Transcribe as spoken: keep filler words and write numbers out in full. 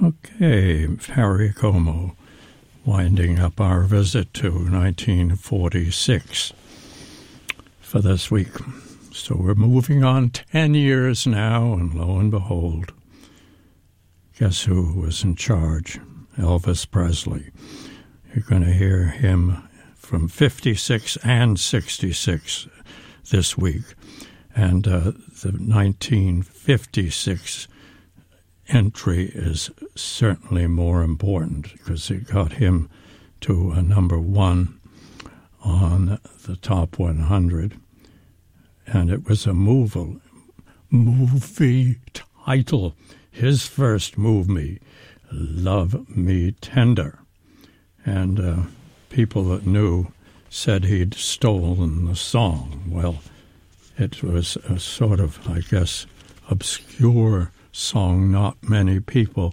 Okay, Harry Como, winding up our visit to nineteen forty-six for this week. So we're moving on ten years now, and lo and behold, guess who was in charge? Elvis Presley. You're going to hear him from fifty-six and sixty-six this week. And uh, the nineteen fifty-six entry is certainly more important because it got him to a number one on the top one hundred. And it was a movie, movie title. His first movie, Love Me Tender. And uh, people that knew said he'd stolen the song. Well, it was a sort of, I guess, obscure song not many people